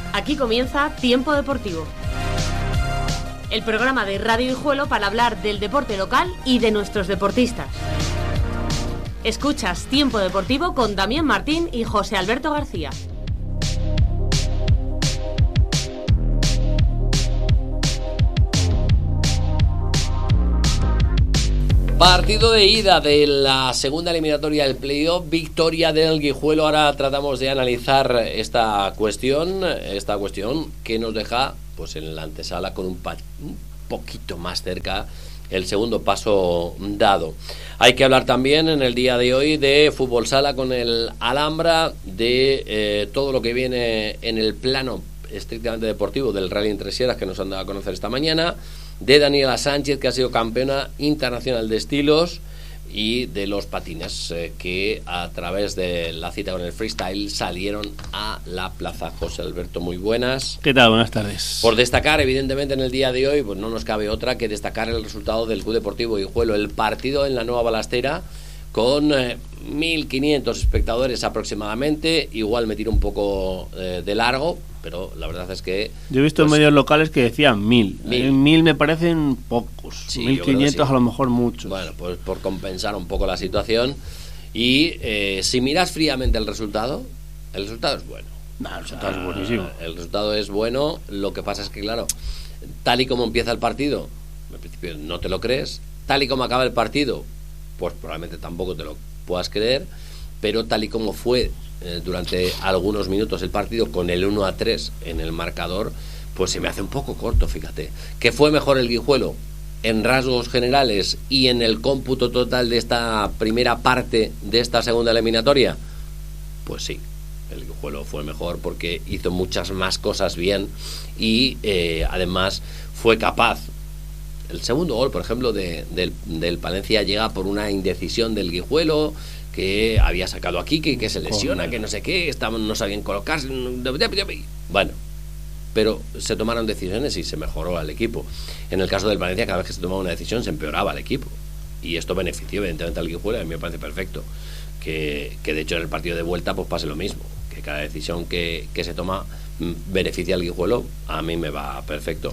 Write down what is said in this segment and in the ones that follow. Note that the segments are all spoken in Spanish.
Aquí comienza Tiempo Deportivo, el programa de Radio Guijuelo para hablar del deporte local y de nuestros deportistas. Escuchas Tiempo Deportivo con Damián Martín y José Alberto García. Partido de ida de la segunda eliminatoria del playoff, victoria del Guijuelo. Ahora tratamos de analizar esta cuestión que nos deja pues en la antesala con un poquito más cerca el segundo paso dado. Hay que hablar también en el día de hoy de fútbol sala con el Alhambra, de todo lo que viene en el plano estrictamente deportivo del Rally Entre Sierras que nos han dado a conocer esta mañana, de Daniela Sánchez, que ha sido campeona internacional de estilos, y de los patines que a través de la cita con el freestyle salieron a la plaza. José Alberto, muy buenas. ¿Qué tal? Buenas tardes. Por destacar, evidentemente, en el día de hoy, pues no nos cabe otra que destacar el resultado del Club Deportivo Guijuelo, el partido en la Nueva Balastera, con 1.500 espectadores aproximadamente. Igual me tiro un poco de largo, pero la verdad es que... Yo he visto en medios locales que decían 1.000. 1.000 me parecen pocos. Sí, 1.500 sí. A lo mejor muchos. Bueno, pues por compensar un poco la situación. Y si miras fríamente el resultado es bueno. No, el resultado es buenísimo. El resultado es bueno. Lo que pasa es que, claro, tal y como empieza el partido, al principio no te lo crees. Tal y como acaba el partido, pues probablemente tampoco te lo puedas creer, pero tal y como fue durante algunos minutos el partido, con el 1-3 en el marcador, pues se me hace un poco corto, fíjate. ¿Que fue mejor el Guijuelo en rasgos generales y en el cómputo total de esta primera parte de esta segunda eliminatoria? Pues sí, el Guijuelo fue mejor porque hizo muchas más cosas bien y además fue capaz. El segundo gol, por ejemplo, del Palencia llega por una indecisión del Guijuelo, que había sacado aquí, que se lesiona, que no sé qué, no sabían colocarse. Bueno, pero se tomaron decisiones y se mejoró al equipo. En el caso del Valencia, cada vez que se tomaba una decisión se empeoraba al equipo, y esto benefició evidentemente al Guijuelo. A mí me parece perfecto que de hecho en el partido de vuelta pues pase lo mismo, que cada decisión que se toma beneficia al Guijuelo. A mí me va perfecto.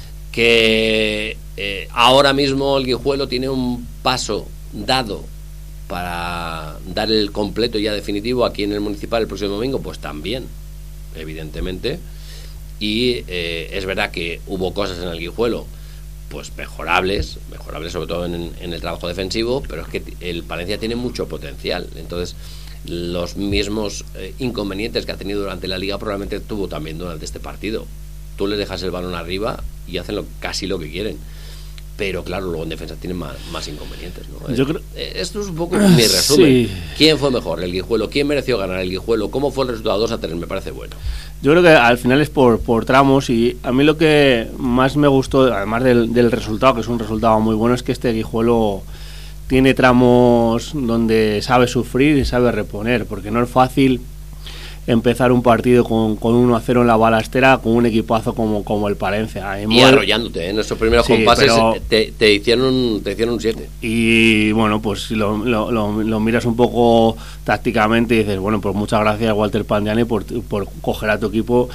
Que ahora mismo el Guijuelo tiene un paso dado para dar el completo ya definitivo aquí en el Municipal el próximo domingo, pues también, evidentemente. Y es verdad que hubo cosas en el Guijuelo pues mejorables sobre todo en el trabajo defensivo, pero es que el Palencia tiene mucho potencial. Entonces los mismos inconvenientes que ha tenido durante la Liga probablemente tuvo también durante este partido. Tú les dejas el balón arriba y hacen casi lo que quieren, pero claro, luego en defensa tienen más inconvenientes, ¿no? Yo creo... Esto es un poco mi resumen. Sí. ¿Quién fue mejor? ¿El Guijuelo? ¿Quién mereció ganar? ¿El Guijuelo? ¿Cómo fue el resultado? 2-3, me parece bueno. Yo creo que al final es por tramos, y a mí lo que más me gustó, además del resultado, que es un resultado muy bueno, es que este Guijuelo tiene tramos donde sabe sufrir y sabe reponer, porque no es fácil empezar un partido con 1-0 en la Balastera con un equipazo como el Palencia. Y arrollándote, en esos primeros compases te hicieron un 7. Y bueno, pues si lo miras un poco tácticamente y dices, bueno, pues muchas gracias Walter Pandiani por coger a tu equipo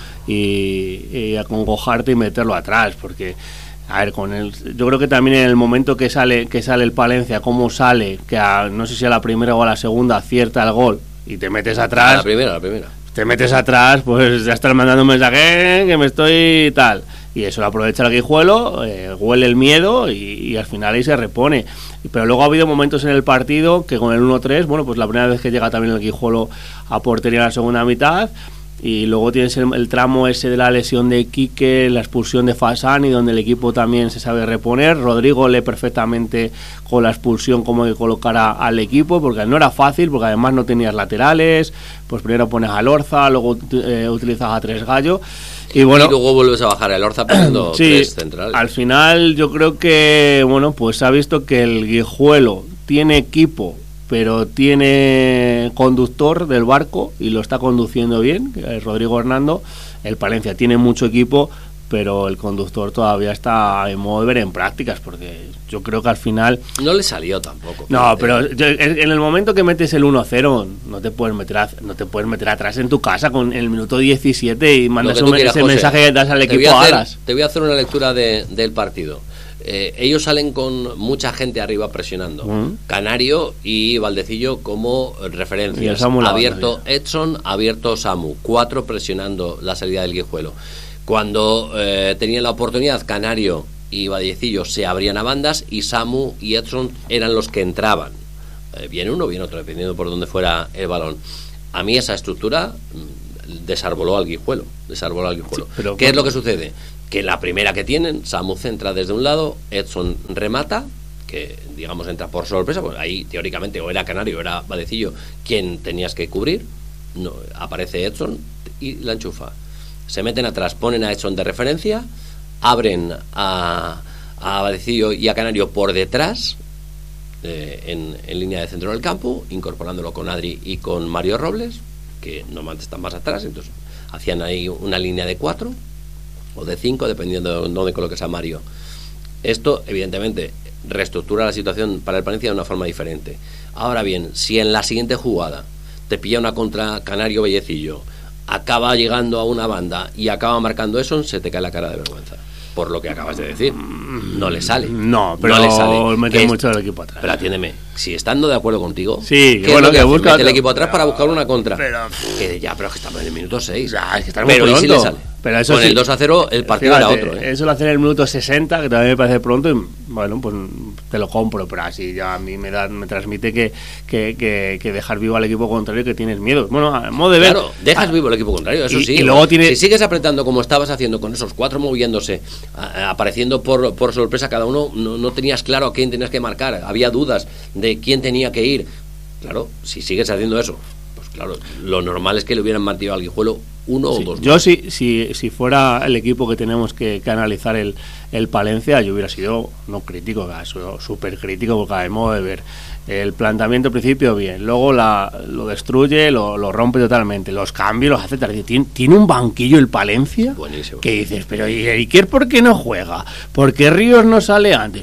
y acongojarte y meterlo atrás, porque a ver, yo creo que también en el momento que sale el Palencia, cómo sale, que no sé si a la primera o a la segunda acierta el gol y te metes atrás. La primera. Te metes atrás, pues ya estás mandando un mensaje que me estoy tal. Y eso lo aprovecha el Guijuelo, huele el miedo y al final ahí se repone. Pero luego ha habido momentos en el partido que con el 1-3, bueno, pues la primera vez que llega también el Guijuelo a portería en la segunda mitad. Y luego tienes el tramo ese de la lesión de Quique, la expulsión de Fasani, donde el equipo también se sabe reponer. Rodrigo lee perfectamente con la expulsión cómo hay que colocar al equipo, porque no era fácil, porque además no tenías laterales. Pues primero pones a Lorza, luego utilizas a Tres Gallo. Y bueno, y luego vuelves a bajar a Lorza poniendo tres centrales. Al final yo creo que, bueno, pues se ha visto que el Guijuelo tiene equipo, pero tiene conductor del barco y lo está conduciendo bien, que es Rodrigo Hernando. El Palencia tiene mucho equipo, pero el conductor todavía está en modo de ver en prácticas, porque yo creo que al final... No le salió tampoco. No, pero en el momento que metes el 1-0, no te puedes meter atrás en tu casa con el minuto 17 y mandas ese mensaje que das al equipo alas. Te voy a hacer una lectura del partido. Ellos salen con mucha gente arriba presionando. Canario y Valdecillo como referencias. Abierto Edson, abierto Samu. 4 presionando la salida del Guijuelo. Cuando tenían la oportunidad, Canario y Valdecillo se abrían a bandas y Samu y Edson eran los que entraban. Bien uno, bien otro, dependiendo por dónde fuera el balón. A mí esa estructura desarboló al Guijuelo. Sí, ¿qué es lo que sucede? Que la primera que tienen, Samu centra desde un lado, Edson remata, que digamos entra por sorpresa, pues ahí teóricamente o era Canario o era Valdecillo quien tenías que cubrir. No, aparece Edson y la enchufa. Se meten atrás, ponen a Edson de referencia, abren a Valdecillo y a Canario por detrás, en línea de centro del campo, incorporándolo con Adri y con Mario Robles, que normalmente están más atrás, entonces hacían ahí una línea de 4 o de 5, dependiendo de dónde coloques a Mario. Esto, evidentemente, reestructura la situación para el Palencia de una forma diferente. Ahora bien, si en la siguiente jugada te pilla una contra Canario Vallecillo, acaba llegando a una banda y acaba marcando eso, se te cae la cara de vergüenza. Por lo que acabas de decir, no le sale. No, pero no le sale. Mete mucho el equipo atrás. Pero atiéndeme, si estando de acuerdo contigo, sí, ¿qué bueno, es lo que busca mete el equipo atrás para buscar una contra? Pero es que estamos en el minuto 6. Ya, es que está muy pronto. ¿Y si le sale? Pero eso con sí, el 2-0 el partido fíjate, era otro. Eso lo hacen en el minuto 60, que también me parece pronto, y bueno, pues te lo compro, pero así ya a mí me transmite que dejar vivo al equipo contrario, que tienes miedo. Bueno, a modo de ver... Claro, dejas vivo el equipo contrario, eso sí. Y luego si sigues apretando como estabas haciendo con esos 4 moviéndose, apareciendo por sorpresa cada uno, no tenías claro a quién tenías que marcar, había dudas de quién tenía que ir. Claro, si sigues haciendo eso, pues claro, lo normal es que le hubieran metido al Guijuelo 1 o 2. Yo si fuera el equipo que tenemos que analizar el Palencia, yo hubiera sido no crítico, súper crítico, porque a modo de ver el planteamiento al principio bien, luego lo destruye, lo rompe totalmente, los cambios los hace tardío. Tiene un banquillo el Palencia. Buenísimo. Que dices, pero ¿y Iker por qué no juega? ¿Por qué Ríos no sale antes?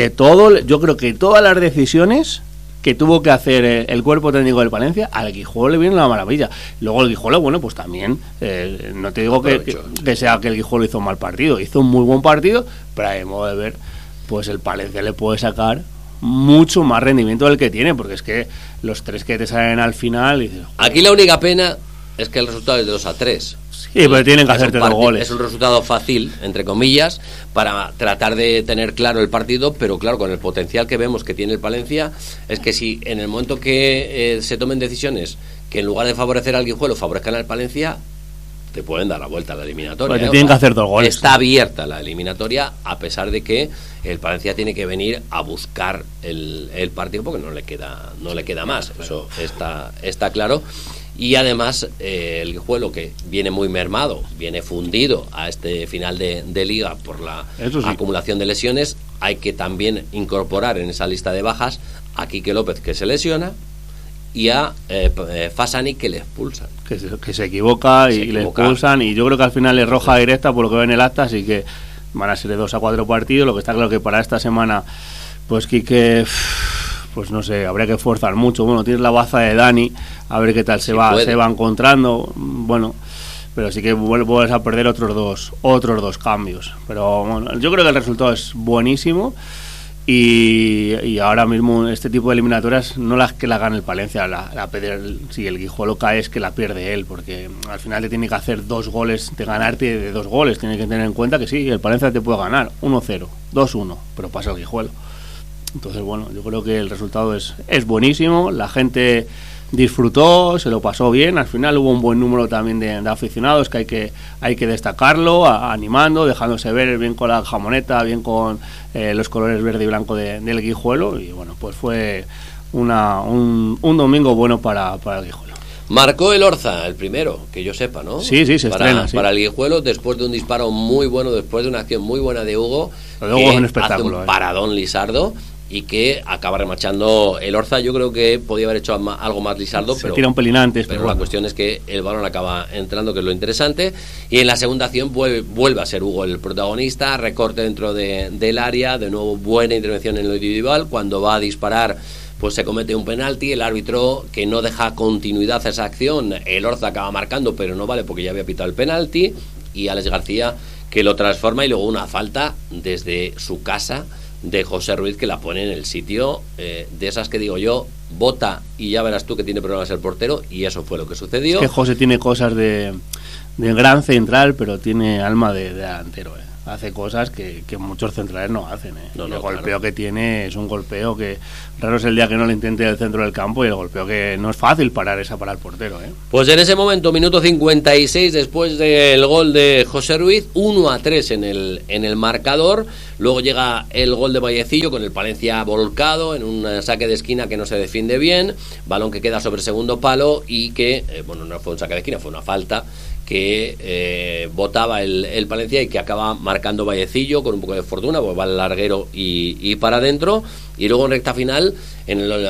Yo creo que todas las decisiones que tuvo que hacer el cuerpo técnico del Palencia, al Guijuelo le viene una maravilla. Luego el Guijuelo, bueno, pues también, no te digo que sea que el Guijuelo hizo un mal partido, hizo un muy buen partido, pero a mi modo de ver, pues el Palencia le puede sacar mucho más rendimiento del que tiene, porque es que los 3 que te salen al final... Y dices, aquí la única pena es que el resultado es de 2-3. Sí, pero tienen que hacerte 2 goles. Es un resultado fácil, entre comillas, para tratar de tener claro el partido, pero claro, con el potencial que vemos que tiene el Palencia, es que si en el momento que se tomen decisiones que en lugar de favorecer al Guijuelo favorezcan al Palencia, te pueden dar la vuelta a la eliminatoria. Pues tienen que hacer 2 goles. Está abierta la eliminatoria, a pesar de que el Palencia tiene que venir a buscar el partido, porque no le queda más. Eso está claro. Y además el Guijuelo, que viene muy mermado, viene fundido a este final de liga por la acumulación de lesiones, hay que también incorporar en esa lista de bajas a Quique López, que se lesiona, y a Fasani, que le expulsan. Que se equivoca y le expulsan, y yo creo que al final es roja directa por lo que veo en el acta, así que van a ser de 2 a 4 partidos. Lo que está claro que para esta semana, pues Quique... pues no sé, habría que forzar mucho. Bueno, tienes la baza de Dani, a ver qué tal se va encontrando. Bueno, pero sí que vuelves a perder otros dos cambios. Pero bueno, yo creo que el resultado es buenísimo, y ahora mismo este tipo de eliminatorias no las que la gane el Palencia, si el Guijuelo cae es que la pierde él, porque al final te tiene que hacer 2 goles, de ganarte de 2 goles. Tienes que tener en cuenta que sí, el Palencia te puede ganar 1-0, 2-1, pero pasa el Guijuelo. Entonces, bueno, yo creo que el resultado es buenísimo. La gente disfrutó, se lo pasó bien. Al final hubo un buen número también de aficionados, que hay que destacarlo, animando, dejándose ver, bien con la jamoneta, bien con los colores verde y blanco del Guijuelo. Y bueno, pues fue un domingo bueno para el Guijuelo. Marcó el Orza, el primero, que yo sepa, ¿no? Sí, se estrena. Para el Guijuelo, después de un disparo muy bueno, después de una acción muy buena de Hugo. Lo de Hugo es un espectáculo. Hace un paradón Lisardo. y que acaba remachando el Orza. Yo creo que podía haber hecho algo más Lisardo, se tira un pelín antes, pero la cuestión es que el balón acaba entrando, que es lo interesante, y en la segunda acción vuelve a ser Hugo el protagonista, recorte dentro del área, de nuevo buena intervención en lo individual, cuando va a disparar pues se comete un penalti, el árbitro que no deja continuidad a esa acción, el Orza acaba marcando, pero no vale porque ya había pitado el penalti, y Alex García que lo transforma, y luego una falta desde su casa de José Ruiz, que la pone en el sitio, de esas que digo yo, bota y ya verás tú que tiene problemas el portero, y eso fue lo que sucedió. Es que José tiene cosas de gran central, pero tiene alma de delantero, hace cosas que muchos centrales no hacen. El golpeo que tiene es un golpeo que raro es el día que no le intente el centro del campo, y el golpeo que no es fácil parar esa para el portero. Pues en ese momento, minuto 56 después del gol de José Ruiz, 1-3 en el marcador. Luego llega el gol de Vallecillo con el Palencia volcado en un saque de esquina que no se defiende bien, balón que queda sobre segundo palo y que, no fue un saque de esquina, fue una falta que botaba el Palencia y que acaba marcando Vallecillo con un poco de fortuna, pues va al larguero y para adentro. Y luego en recta final, en el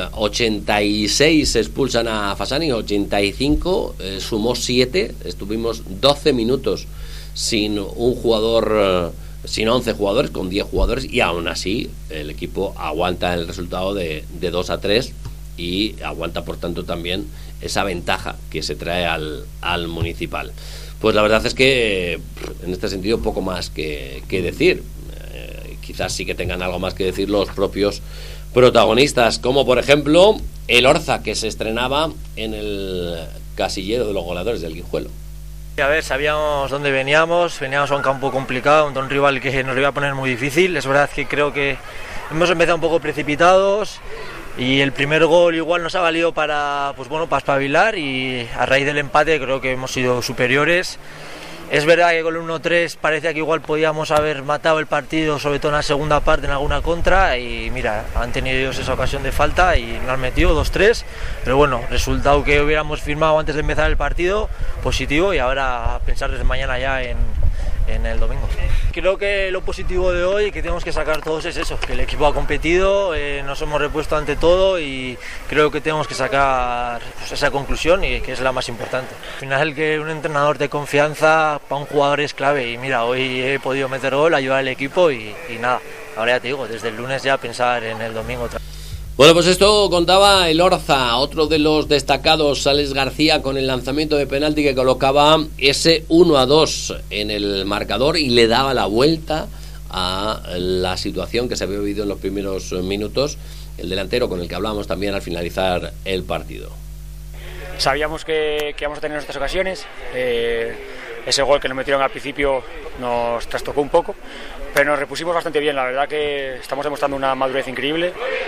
86 se expulsan a Fasani, 85 sumó 7, estuvimos 12 minutos sin un jugador, sin 11 jugadores, con 10 jugadores, y aún así el equipo aguanta el resultado de 2-3 y aguanta por tanto también esa ventaja que se trae al Municipal. Pues la verdad es que en este sentido poco más que decir. Quizás sí que tengan algo más que decir los propios protagonistas, como por ejemplo el Orza, que se estrenaba en el casillero de los goleadores del Guijuelo. A ver, sabíamos dónde veníamos a un campo complicado, un rival que nos lo iba a poner muy difícil. Es verdad que creo que hemos empezado un poco precipitados, y el primer gol igual nos ha valido para espabilar, y a raíz del empate creo que hemos sido superiores. Es verdad que con el 1-3 parecía que igual podíamos haber matado el partido, sobre todo en la segunda parte en alguna contra, y mira, han tenido ellos esa ocasión de falta y nos han metido 2-3, pero bueno, resultado que hubiéramos firmado antes de empezar el partido, positivo, y ahora pensar desde mañana ya en el domingo. Creo que lo positivo de hoy que tenemos que sacar todos es eso, que el equipo ha competido, nos hemos repuesto ante todo, y creo que tenemos que sacar esa conclusión, y que es la más importante. Al final, que un entrenador de confianza para un jugador es clave, y mira, hoy he podido meter gol, ayudar al equipo, y nada, ahora ya te digo, desde el lunes ya pensar en el domingo. Bueno, pues esto contaba el Orza, otro de los destacados, Alex García, con el lanzamiento de penalti que colocaba ese 1-2 en el marcador y le daba la vuelta a la situación que se había vivido en los primeros minutos, el delantero con el que hablamos también al finalizar el partido. Sabíamos que íbamos a tener nuestras ocasiones, ese gol que nos metieron al principio nos trastocó un poco, pero nos repusimos bastante bien. La verdad que estamos demostrando una madurez increíble,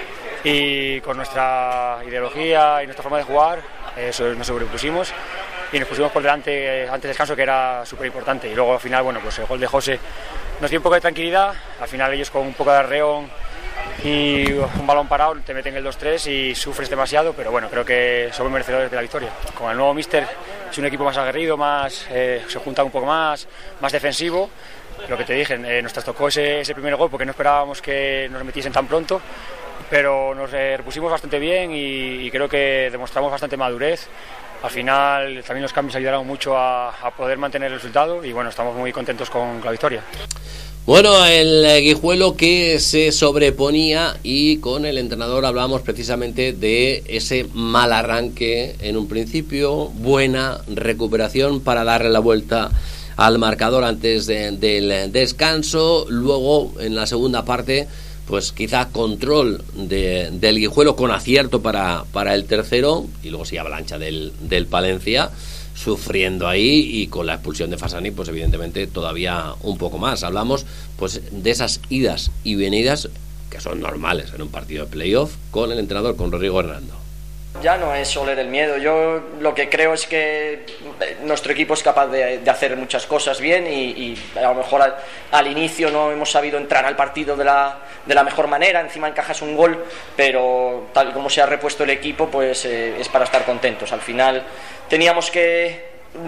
y con nuestra ideología y nuestra forma de jugar eso nos sobrepusimos y nos pusimos por delante antes del descanso, que era súper importante. Y luego al final, pues el gol de José nos dio un poco de tranquilidad. Al final ellos con un poco de arreón y un balón parado te meten el 2-3 y sufres demasiado, pero bueno, creo que somos merecedores de la victoria. Con el nuevo míster es un equipo más aguerrido, se junta un poco más defensivo. Lo que te dije, nos trastocó ese primer gol porque no esperábamos que nos metiesen tan pronto, pero nos repusimos bastante bien y creo que demostramos bastante madurez. Al final también los cambios ayudaron mucho a poder mantener el resultado, y bueno, estamos muy contentos con la victoria. Bueno, el Guijuelo que se sobreponía, y con el entrenador hablábamos precisamente de ese mal arranque en un principio, buena recuperación para darle la vuelta al marcador antes del descanso. Luego en la segunda parte pues quizá control del Guijuelo con acierto para el tercero, y luego sí avalancha del Palencia sufriendo ahí, y con la expulsión de Fasani pues evidentemente todavía un poco más. Hablamos pues de esas idas y venidas que son normales en un partido de playoff, con el entrenador, con Rodrigo Hernando. Ya no es oler el miedo. Yo lo que creo es que nuestro equipo es capaz de hacer muchas cosas bien, y a lo mejor al inicio no hemos sabido entrar al partido de la mejor manera. Encima encajas un gol, pero tal como se ha repuesto el equipo, pues es para estar contentos. Al final teníamos que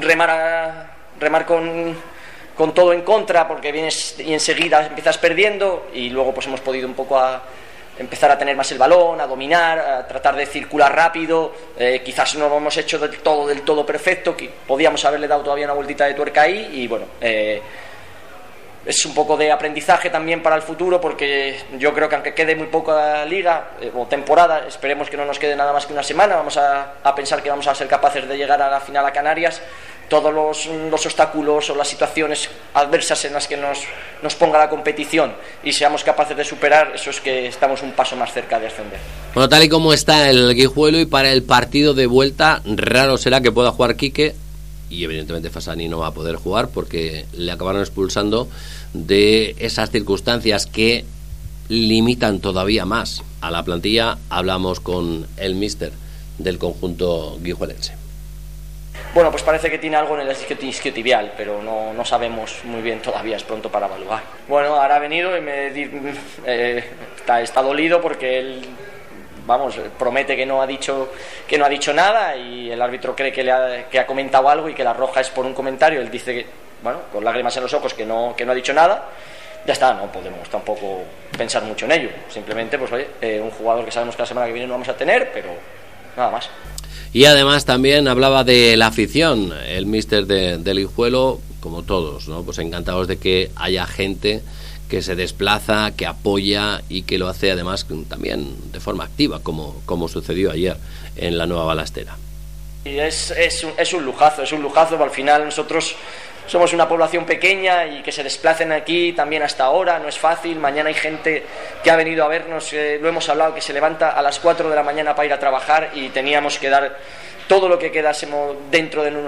remar con todo en contra, porque vienes y enseguida empiezas perdiendo, y luego pues hemos podido un poco empezar a tener más el balón, a dominar, a tratar de circular rápido. Quizás no lo hemos hecho del todo perfecto, que podíamos haberle dado todavía una vueltita de tuerca ahí, y bueno, es un poco de aprendizaje también para el futuro, porque yo creo que aunque quede muy poca liga o temporada, esperemos que no nos quede nada más que una semana, vamos a pensar que vamos a ser capaces de llegar a la final a Canarias. Todos los obstáculos o las situaciones adversas en las que nos ponga la competición y seamos capaces de superar, eso es que estamos un paso más cerca de ascender. Bueno, tal y como está el Guijuelo, y para el partido de vuelta, raro será que pueda jugar Quique, y evidentemente Fasani no va a poder jugar porque le acabaron expulsando de esas circunstancias que limitan todavía más a la plantilla. Hablamos con el míster del conjunto guijuelense. Bueno, pues parece que tiene algo en el isquiotibial, pero no sabemos muy bien todavía, es pronto para evaluar. Bueno, ahora ha venido y está dolido porque él, promete que no ha dicho nada, y el árbitro cree que ha comentado algo y que la roja es por un comentario. Él dice que, con lágrimas en los ojos, que no ha dicho nada. Ya está, no podemos tampoco pensar mucho en ello. Simplemente, pues oye, un jugador que sabemos que la semana que viene no vamos a tener, pero nada más. Y además también hablaba de la afición, el míster del Guijuelo, como todos, ¿no? Pues encantados de que haya gente que se desplaza, que apoya y que lo hace además también de forma activa, como sucedió ayer en la Nueva Balastera. Y es un lujazo, al final nosotros somos una población pequeña y que se desplacen aquí también hasta ahora no es fácil. Mañana hay gente que ha venido a vernos, lo hemos hablado, que se levanta a las 4 de la mañana para ir a trabajar, y teníamos que dar todo lo que quedásemos dentro de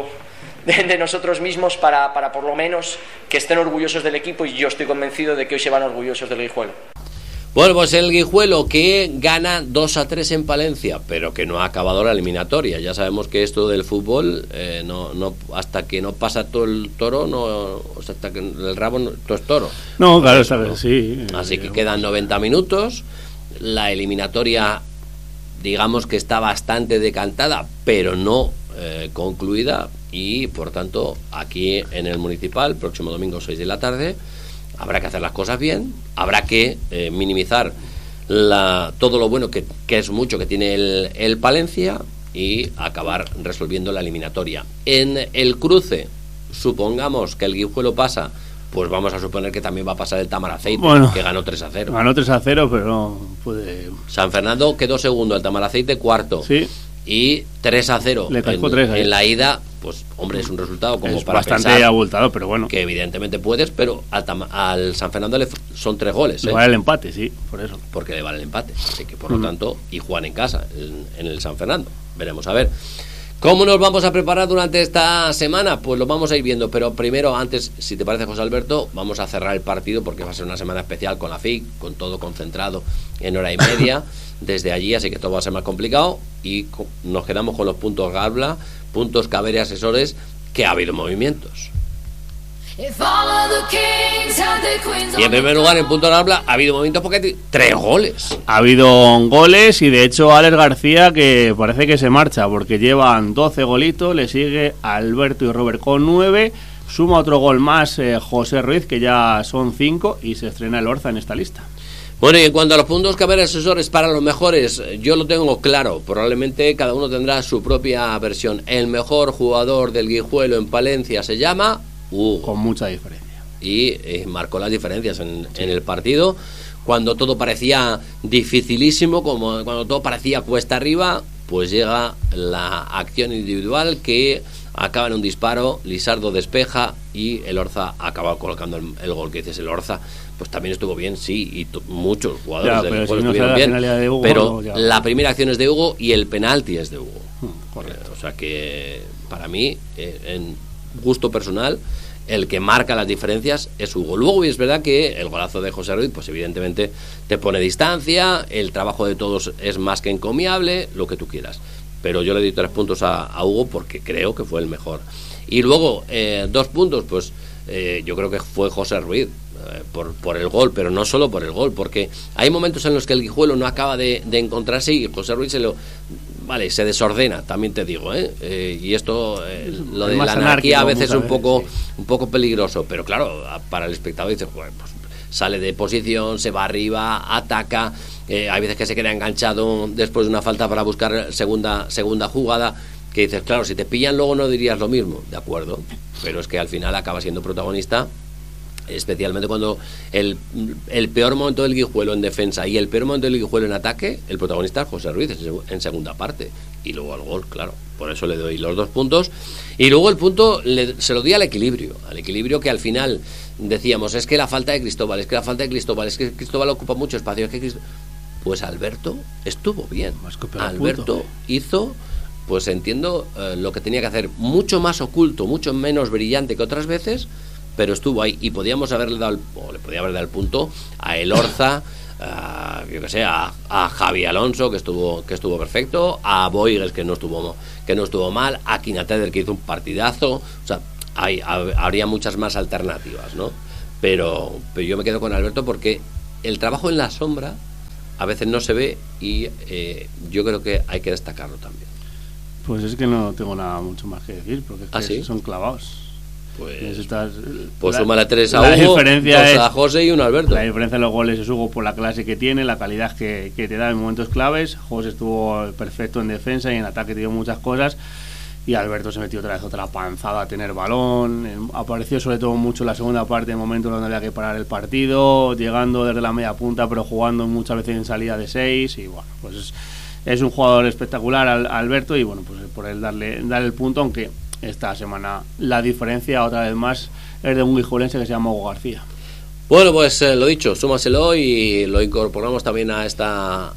nosotros mismos para por lo menos que estén orgullosos del equipo, y yo estoy convencido de que hoy se van orgullosos del Guijuelo. Bueno, pues el Guijuelo que gana 2-3 en Palencia, pero que no ha acabado la eliminatoria. Ya sabemos que esto del fútbol, no hasta que no pasa todo el toro, hasta que el rabo todo es toro. No, claro, esta vez sí. Así que quedan 90 minutos. La eliminatoria, digamos que está bastante decantada, pero no concluida, y por tanto aquí en el Municipal, próximo domingo 6 de la tarde, habrá que hacer las cosas bien, habrá que minimizar todo lo bueno que es mucho que tiene el Palencia, y acabar resolviendo la eliminatoria. En el cruce, supongamos que el Guijuelo pasa, pues vamos a suponer que también va a pasar el Tamaraceite, que ganó 3-0. Ganó 3-0, pero no puede. San Fernando quedó segundo, el Tamaraceite cuarto. Sí. Y 3-0 Le cascó 3 en la ida, pues hombre, es un resultado como es para bastante pensar abultado, pero bueno, que evidentemente puedes, pero al San Fernando son 3 goles. Le vale el empate, sí, por eso. Porque le vale el empate, así que por lo tanto, y juegan en casa, en el San Fernando. Veremos a ver cómo nos vamos a preparar durante esta semana. Pues lo vamos a ir viendo, pero primero, antes, si te parece, José Alberto, vamos a cerrar el partido, porque va a ser una semana especial con la FIC, con todo concentrado en hora y media desde allí, así que todo va a ser más complicado, y nos quedamos con los puntos Gabla, puntos Caber y Asesores, que ha habido movimientos. Y en primer lugar, en punto Gabla ha habido movimientos porque hay 3 goles. Ha habido goles, y de hecho Alex García, que parece que se marcha porque llevan 12 golitos, le sigue Alberto y Robert con 9, suma otro gol más José Ruiz, que ya son 5, y se estrena el Orza en esta lista. Bueno, y en cuanto a los puntos Caber y Asesores para los mejores, yo lo tengo claro, probablemente cada uno tendrá su propia versión. El mejor jugador del Guijuelo en Palencia se llama Hugo. Con mucha diferencia. Y marcó las diferencias en el partido, cuando todo parecía dificilísimo, como cuando todo parecía cuesta arriba, pues llega la acción individual que acaba en un disparo, Lisardo despeja y el Orza acaba colocando el gol. Que dices, el Orza pues también estuvo bien, sí, y muchos jugadores del Guijuelo estuvieron bien, de Hugo, pero la primera acción es de Hugo y el penalti es de Hugo. Correcto. O sea que para mí, en gusto personal, el que marca las diferencias es Hugo. Luego es verdad que el golazo de José Ruiz, pues evidentemente te pone distancia, el trabajo de todos es más que encomiable, lo que tú quieras, pero yo le di 3 puntos a Hugo porque creo que fue el mejor. Y luego 2 puntos, pues yo creo que fue José Ruiz, por el gol, pero no solo por el gol, porque hay momentos en los que el Guijuelo no acaba de encontrarse, y José Ruiz se desordena, también te digo, y esto, lo de la anarquía a veces es un poco peligroso, pero claro, para el espectador dices, pues sale de posición, se va arriba, ataca, hay veces que se queda enganchado después de una falta para buscar segunda jugada, que dices, claro, si te pillan luego no dirías lo mismo, de acuerdo, pero es que al final acaba siendo protagonista, especialmente cuando el peor momento del Guijuelo en defensa y el peor momento del Guijuelo en ataque, el protagonista es José Ruiz en segunda parte, y luego al gol, claro, por eso le doy los 2 puntos, y luego el punto se lo di al equilibrio que al final decíamos, es que la falta de Cristóbal, es que Cristóbal ocupa mucho espacio, pues Alberto estuvo bien, Alberto hizo, pues entiendo lo que tenía que hacer, mucho más oculto, mucho menos brillante que otras veces, pero estuvo ahí, y podíamos haberle dado le podía haber dado el punto a Elorza, yo que sé, a Javi Alonso, que estuvo perfecto, a Boigues, que no estuvo mal, a Quinateder, que hizo un partidazo, o sea, habría muchas más alternativas, ¿no? Pero yo me quedo con Alberto porque el trabajo en la sombra a veces no se ve, y yo creo que hay que destacarlo también. Pues es que no tengo nada mucho más que decir, porque es que ¿Sí? son clavados. Pues súmale 3 a Hugo, 2 a José y 1 a Alberto. La diferencia de los goles es Hugo por la clase que tiene, la calidad que te da en momentos claves. José estuvo perfecto en defensa y en ataque dio muchas cosas, y Alberto se metió otra panzada a tener balón, apareció sobre todo mucho en la segunda parte, en momentos donde había que parar el partido, llegando desde la media punta pero jugando muchas veces en salida de 6, y bueno, pues es un jugador espectacular Alberto, y bueno, pues por él darle el punto, aunque esta semana la diferencia otra vez más es de un guijuelense que se llama Hugo García. Bueno, pues lo dicho, súmaselo y lo incorporamos también a esta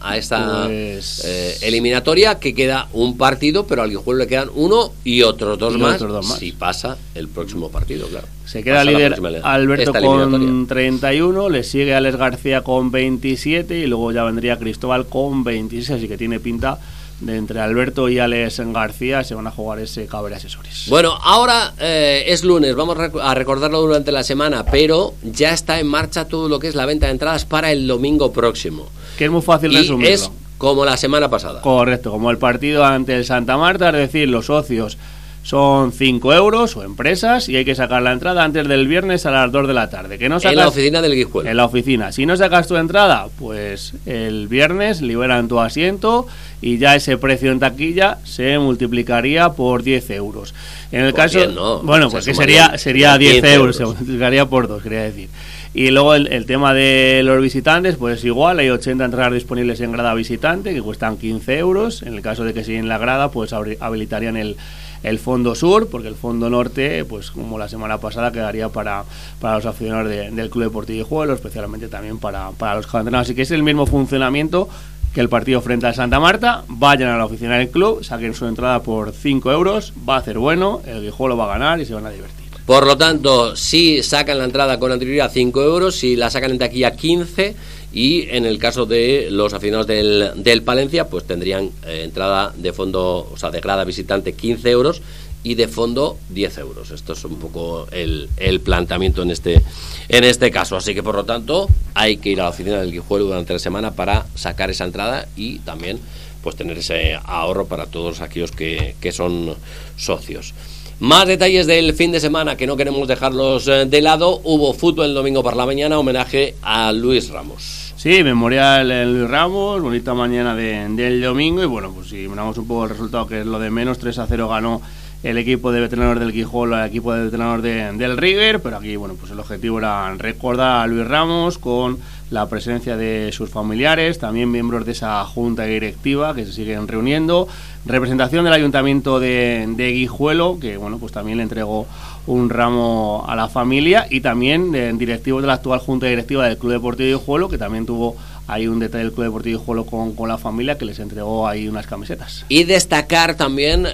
eliminatoria, que queda un partido, pero al Guijuelo le quedan 1 y otros dos más si pasa el próximo partido, claro. Se queda líder Alberto con 31, le sigue Alex García con 27 y luego ya vendría Cristóbal con 26, así que tiene pinta de entre Alberto y Alex García se van a jugar ese Cabre Asesores. Bueno, ahora es lunes, vamos a recordarlo durante la semana, pero ya está en marcha todo lo que es la venta de entradas para el domingo próximo. Que es muy fácil resumirlo. Es como la semana pasada. Correcto, como el partido ante el Santa Marta, es decir, los socios son 5 euros o empresas, y hay que sacar la entrada antes del viernes a las 2 de la tarde. Que no sacas, en la oficina del Guijuelo. En la oficina. Si no sacas tu entrada, pues el viernes liberan tu asiento y ya ese precio en taquilla se multiplicaría por 10 euros. En el caso... Bien, no, bueno, pues que sería 10 euros, se multiplicaría por 2, quería decir. Y luego el tema de los visitantes, pues igual, hay 80 entradas disponibles en grada visitante que cuestan 15 euros. En el caso de que sigan en la grada, pues habilitarían el fondo sur, porque el fondo norte, pues como la semana pasada, quedaría para los aficionados del Club Deportivo Guijuelo, especialmente también para los canteranos. Así que es el mismo funcionamiento que el partido frente al Santa Marta. Vayan a la oficina del club, saquen su entrada por 5 euros, va a hacer bueno, el Guijuelo va a ganar y se van a divertir. Por lo tanto, si sacan la entrada con anterioridad 5 euros, si la sacan en taquilla 15, y en el caso de los aficionados del Palencia, pues tendrían entrada de fondo, o sea, de grada visitante 15 euros y de fondo 10 euros. Esto es un poco el planteamiento en este caso. Así que, por lo tanto, hay que ir a la oficina del Guijuelo durante la semana para sacar esa entrada y también pues tener ese ahorro para todos aquellos que son socios. Más detalles del fin de semana que no queremos dejarlos de lado. Hubo fútbol el domingo por la mañana, homenaje a Luis Ramos. Sí, memorial en Luis Ramos, bonita mañana del domingo, y bueno, pues si miramos un poco el resultado, que es lo de menos, 3-0 ganó el equipo de veteranos del Guijuelo al equipo de veteranos del River, pero aquí, bueno, pues el objetivo era recordar a Luis Ramos con la presencia de sus familiares, también miembros de esa junta directiva que se siguen reuniendo, representación del ayuntamiento de Guijuelo, que bueno, pues también le entregó un ramo a la familia, y también directivos de la actual junta directiva del Club Deportivo Guijuelo, que también tuvo ahí un detalle del Club Deportivo Guijuelo con la familia, que les entregó ahí unas camisetas. Y destacar también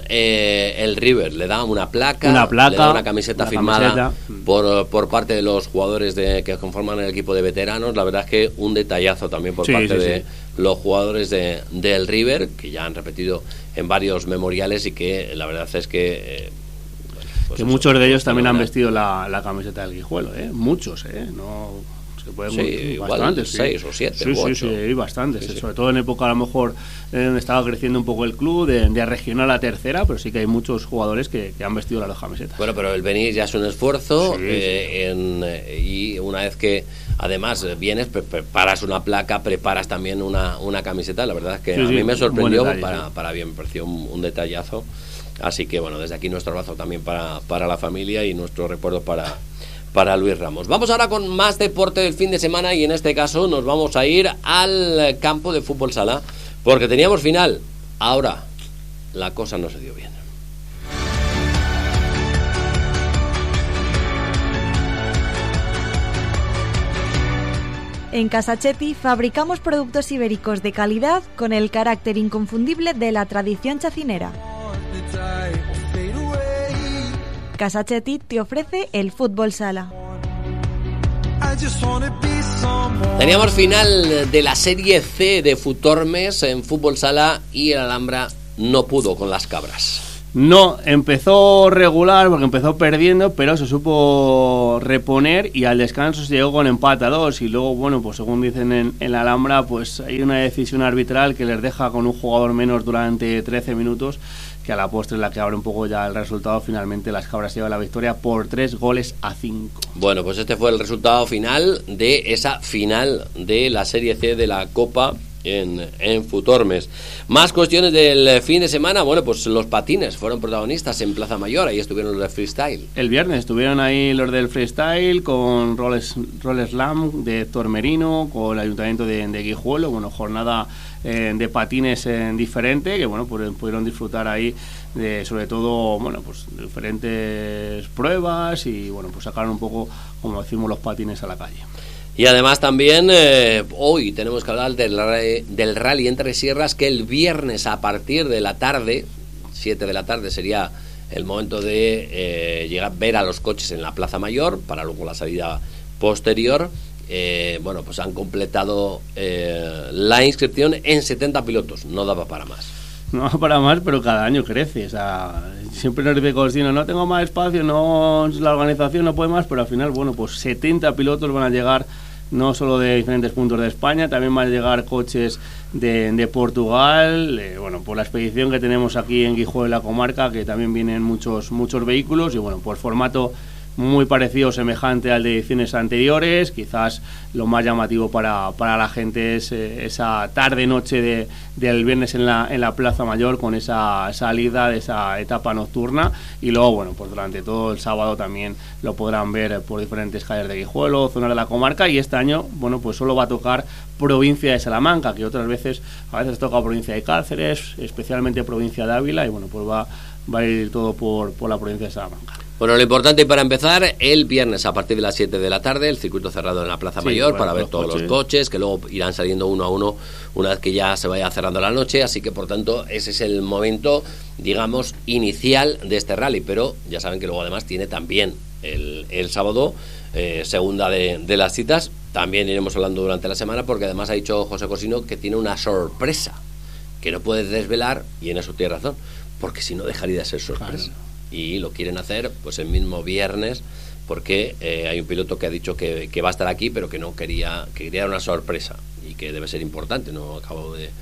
el River, le da una placa, le da una camiseta firmada por parte de los jugadores que conforman el equipo de veteranos. La verdad es que un detallazo también por parte de los jugadores del River, que ya han repetido en varios memoriales, y que la verdad es que pues muchos de ellos también han vestido la camiseta del Guijuelo, muchos, no pues que pueden igual bastantes, 6 o 7 sí, u 8. Sí, bastantes, Sí. sobre todo en época a lo mejor donde estaba creciendo un poco el club, de regional a tercera, pero sí que hay muchos jugadores que han vestido las dos camisetas. Bueno, pero el venir ya es un esfuerzo, Sí, y una vez que además vienes, preparas una placa, preparas también una camiseta. La verdad es que Sí, a mí me sorprendió, buen detalle, para bien, me pareció un detallazo. Así que bueno, desde aquí nuestro abrazo también para la familia y nuestro recuerdo para Luis Ramos. Vamos ahora con más deporte del fin de semana, y en este caso nos vamos a ir al campo de fútbol sala, porque teníamos final. Ahora la cosa no se dio bien. En Casachetti fabricamos productos ibéricos de calidad con el carácter inconfundible de la tradición chacinera. Casachetti te ofrece el fútbol sala. Teníamos final de la Serie C de Futormes en fútbol sala, y el Alhambra no pudo con las cabras. No, empezó regular porque empezó perdiendo, pero se supo reponer y al descanso se llegó con empate a 2. Y luego, bueno, pues según dicen en la Alhambra, pues hay una decisión arbitral que les deja con un jugador menos durante 13 minutos, que a la postre es la que abre un poco ya el resultado. Finalmente las cabras llevan la victoria por 3-5. Bueno, pues este fue el resultado final de esa final de la Serie C de la Copa en Futormes. Más cuestiones del fin de semana. Bueno, pues los patines fueron protagonistas en Plaza Mayor. Ahí estuvieron los de freestyle. El viernes estuvieron ahí los del freestyle con Roller Slam de Héctor Merino, con el Ayuntamiento de Guijuelo. Bueno, jornada de patines diferente, que bueno, pudieron disfrutar ahí de, sobre todo, bueno, pues diferentes pruebas, y bueno, pues sacaron un poco, como decimos, los patines a la calle. Y además también hoy tenemos que hablar del rally entre sierras, que el viernes a partir de la tarde, 7 de la tarde, sería el momento de llegar, ver a los coches en la Plaza Mayor, para luego la salida posterior. Bueno, pues han completado la inscripción en 70 pilotos, no daba para más. No para más, pero cada año crece. O sea, siempre nos dice Costino, no tengo más espacio, no, la organización no puede más, pero al final, bueno, pues 70 pilotos van a llegar, no solo de diferentes puntos de España, también van a llegar coches de Portugal. Bueno, por la expedición que tenemos aquí en Guijuelo, en la comarca, que también vienen muchos vehículos, y bueno, por formato muy parecido, semejante al de ediciones anteriores. Quizás lo más llamativo para la gente es esa tarde-noche del viernes en la Plaza Mayor, con esa salida de esa etapa nocturna, y luego, bueno, pues durante todo el sábado también lo podrán ver por diferentes calles de Guijuelo, zonas de la comarca. Y este año, bueno, pues solo va a tocar provincia de Salamanca, que otras veces, a veces toca provincia de Cáceres, especialmente provincia de Ávila, y bueno, pues va a ir todo por la provincia de Salamanca. Bueno, lo importante, para empezar, el viernes a partir de las 7 de la tarde, el circuito cerrado en la Plaza Mayor, bueno, para ver todos los coches, que luego irán saliendo uno a uno una vez que ya se vaya cerrando la noche. Así que, por tanto, ese es el momento, digamos, inicial de este rally. Pero ya saben que luego además tiene también el sábado segunda de las citas. También iremos hablando durante la semana, porque además ha dicho José Cosino que tiene una sorpresa que no puedes desvelar, y en eso tiene razón, porque si no dejaría de ser sorpresa. Claro. Y lo quieren hacer pues el mismo viernes, porque hay un piloto que ha dicho que va a estar aquí, pero que no quería una sorpresa, y que debe ser importante. No acabo de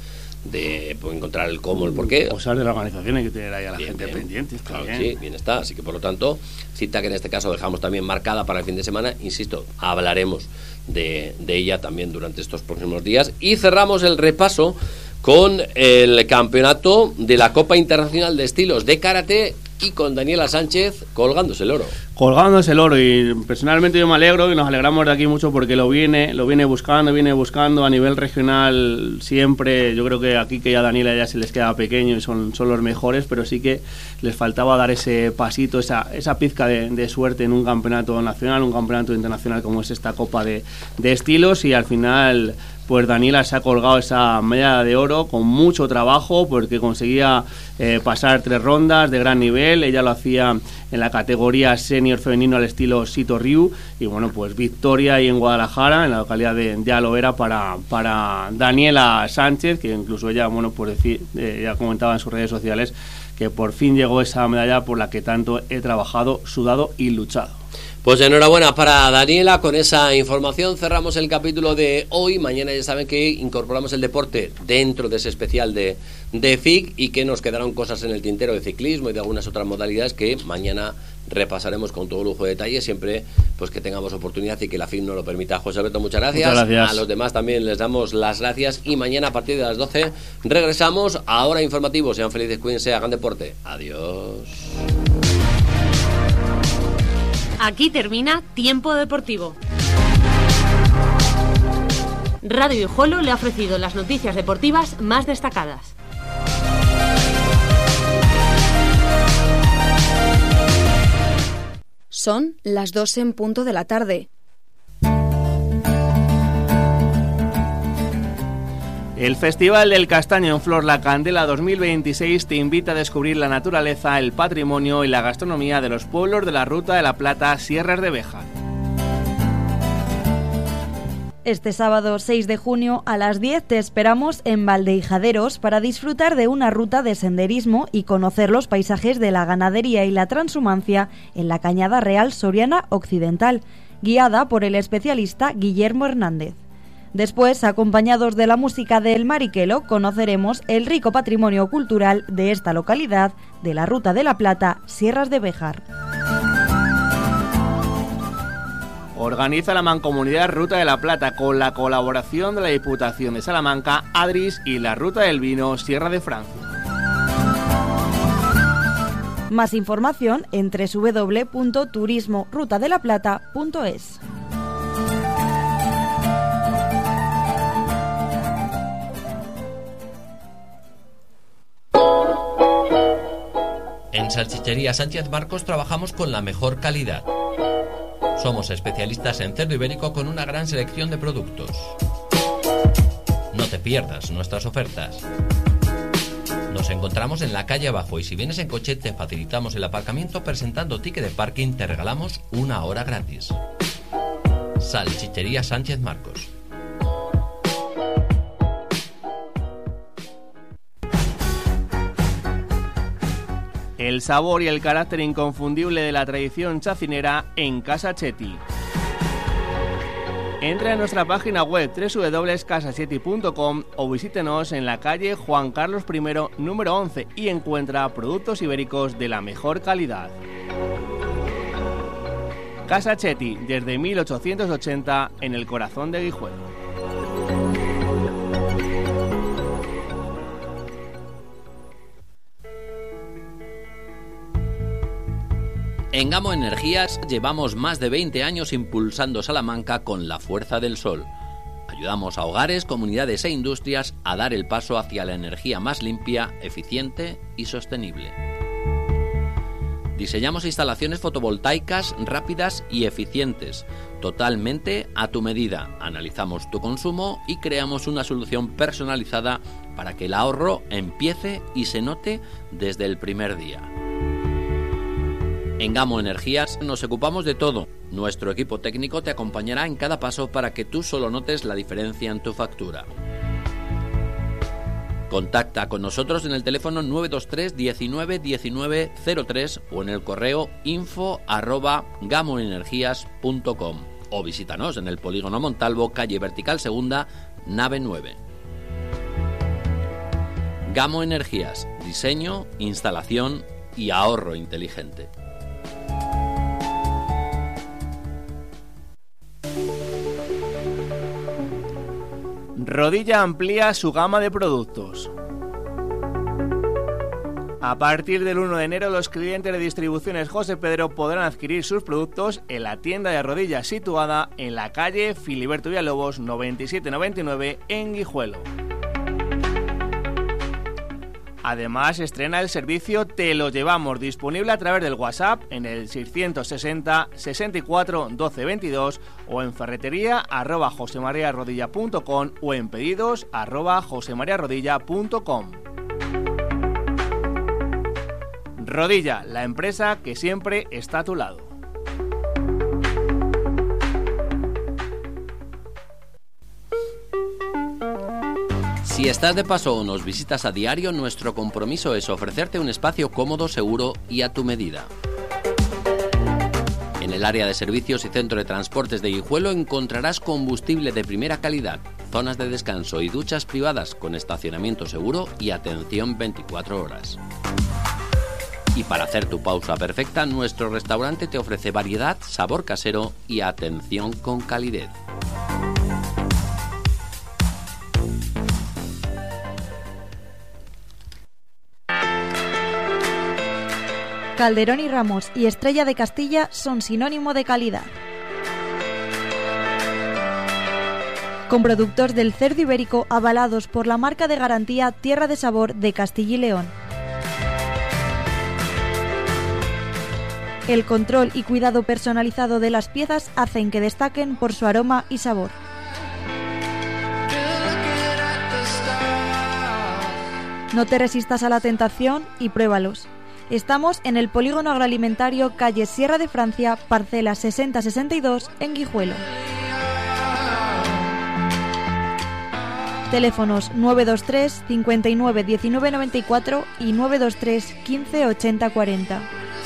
encontrar el cómo, el por qué. Cosas de la organización, hay que tener ahí a la gente pendiente. Claro, sí, bien está. Así que, por lo tanto, cita que en este caso dejamos también marcada para el fin de semana. Insisto, hablaremos de ella también durante estos próximos días. Y cerramos el repaso con el campeonato de la Copa Internacional de Estilos de Karate, y con Daniela Sánchez colgándose el oro. Colgándose el oro, y personalmente yo me alegro, y nos alegramos de aquí mucho, porque lo viene buscando a nivel regional siempre. Yo creo que aquí, que ya Daniela ya se les queda pequeño y son los mejores, pero sí que les faltaba dar ese pasito, esa pizca de suerte en un campeonato nacional, un campeonato internacional como es esta Copa de Estilos, y al final pues Daniela se ha colgado esa medalla de oro con mucho trabajo, porque conseguía pasar 3 rondas de gran nivel. Ella lo hacía en la categoría senior femenino al estilo Sito Ryu, y bueno, pues victoria ahí en Guadalajara, en la localidad de Alovera, para Daniela Sánchez, que incluso ella, bueno, por decir, ya comentaba en sus redes sociales que por fin llegó esa medalla por la que tanto he trabajado, sudado y luchado. Pues enhorabuena para Daniela, con esa información cerramos el capítulo de hoy. Mañana ya saben que incorporamos el deporte dentro de ese especial de FIC y que nos quedaron cosas en el tintero de ciclismo y de algunas otras modalidades que mañana repasaremos con todo lujo de detalle, siempre pues que tengamos oportunidad y que la FIC nos lo permita. José Alberto, muchas gracias. A los demás también les damos las gracias y mañana a partir de las 12 regresamos a Hora Informativo. Sean felices, cuídense, hagan deporte. Adiós. Aquí termina Tiempo Deportivo. Radio Guijuelo le ha ofrecido las noticias deportivas más destacadas. Son las 2 en punto de la tarde. El Festival del Castaño en Flor La Candela 2026 te invita a descubrir la naturaleza, el patrimonio y la gastronomía de los pueblos de la Ruta de la Plata, Sierras de Béjar. Este sábado 6 de junio a las 10 te esperamos en Valdeijaderos para disfrutar de una ruta de senderismo y conocer los paisajes de la ganadería y la transhumancia en la Cañada Real Soriana Occidental, guiada por el especialista Guillermo Hernández. Después, acompañados de la música del Mariquelo, conoceremos el rico patrimonio cultural de esta localidad de la Ruta de la Plata, Sierras de Béjar. Organiza la Mancomunidad Ruta de la Plata con la colaboración de la Diputación de Salamanca, Adris y la Ruta del Vino, Sierra de Francia. Más información en www.turismorutadelaplata.es. En Salchichería Sánchez Marcos trabajamos con la mejor calidad. Somos especialistas en cerdo ibérico con una gran selección de productos. No te pierdas nuestras ofertas. Nos encontramos en la calle abajo y si vienes en coche te facilitamos el aparcamiento presentando ticket de parking, te regalamos 1 hora gratis. Salchichería Sánchez Marcos. El sabor y el carácter inconfundible de la tradición chacinera en Casa Chetti. Entra en nuestra página web www.casachetti.com o visítenos en la calle Juan Carlos I, número 11 y encuentra productos ibéricos de la mejor calidad. Casa Chetti, desde 1880 en el corazón de Guijuelo. En Gamo Energías llevamos más de 20 años impulsando Salamanca con la fuerza del sol. Ayudamos a hogares, comunidades e industrias a dar el paso hacia la energía más limpia, eficiente y sostenible. Diseñamos instalaciones fotovoltaicas rápidas y eficientes, totalmente a tu medida. Analizamos tu consumo y creamos una solución personalizada para que el ahorro empiece y se note desde el primer día. En Gamo Energías nos ocupamos de todo. Nuestro equipo técnico te acompañará en cada paso para que tú solo notes la diferencia en tu factura. Contacta con nosotros en el teléfono 923 19 19 03 o en el correo info@gamoenergias.com o visítanos en el Polígono Montalvo, calle Vertical Segunda, nave 9. Gamo Energías, diseño, instalación y ahorro inteligente. Rodilla amplía su gama de productos. A partir del 1 de enero, los clientes de Distribuciones José Pedro podrán adquirir sus productos en la tienda de Rodilla situada en la calle Filiberto Villalobos 9799 en Guijuelo. Además, estrena el servicio Te lo llevamos, disponible a través del WhatsApp en el 660 64 12 22 o en ferretería@josemariarodilla.com o en pedidos@josemariarodilla.com. Rodilla, la empresa que siempre está a tu lado. Si estás de paso o nos visitas a diario, nuestro compromiso es ofrecerte un espacio cómodo, seguro y a tu medida. En En el área de servicios y centro de transportes de Guijuelo encontrarás combustible de primera calidad, zonas de descanso y duchas privadas con estacionamiento seguro y atención 24 horas. Y para hacer tu pausa perfecta, nuestro restaurante te ofrece variedad, sabor casero y atención con calidez. Calderón y Ramos y Estrella de Castilla son sinónimo de calidad. Con productos del cerdo ibérico avalados por la marca de garantía Tierra de Sabor de Castilla y León. El control y cuidado personalizado de las piezas hacen que destaquen por su aroma y sabor. No te resistas a la tentación y pruébalos. Estamos en el Polígono Agroalimentario, calle Sierra de Francia, parcela 6062, en Guijuelo. Teléfonos 923 59 19 94 y 923 15 80 40.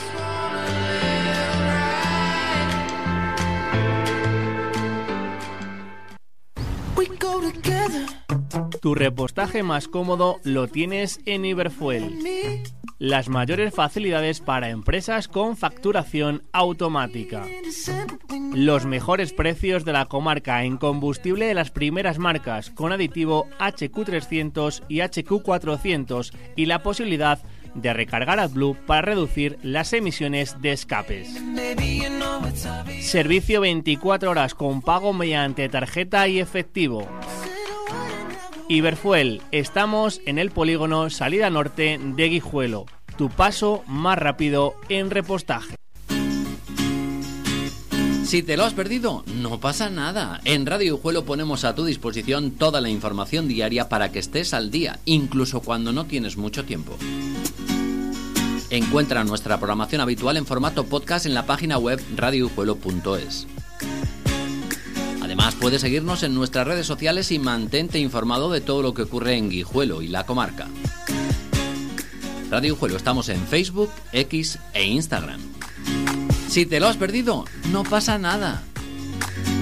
Tu repostaje más cómodo lo tienes en Iberfuel. Las mayores facilidades para empresas con facturación automática. Los mejores precios de la comarca en combustible de las primeras marcas, con aditivo HQ300 y HQ400 y la posibilidad de recargar AdBlue para reducir las emisiones de escapes. Servicio 24 horas con pago mediante tarjeta y efectivo. Iberfuel, estamos en el polígono Salida Norte de Guijuelo. Tu paso más rápido en repostaje. Si te lo has perdido, no pasa nada. En Radio Guijuelo ponemos a tu disposición toda la información diaria para que estés al día, incluso cuando no tienes mucho tiempo. Encuentra nuestra programación habitual en formato podcast en la página web radioguijuelo.es. Además, puedes seguirnos en nuestras redes sociales y mantente informado de todo lo que ocurre en Guijuelo y la comarca. Radio Guijuelo, estamos en Facebook, X e Instagram. Si te lo has perdido, no pasa nada.